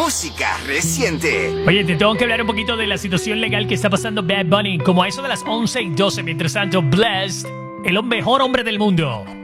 música reciente. Oye, te tengo que hablar un poquito de la situación legal que está pasando Bad Bunny. Como a eso de las 11:12, mientras tanto, Blessed, el mejor hombre del mundo,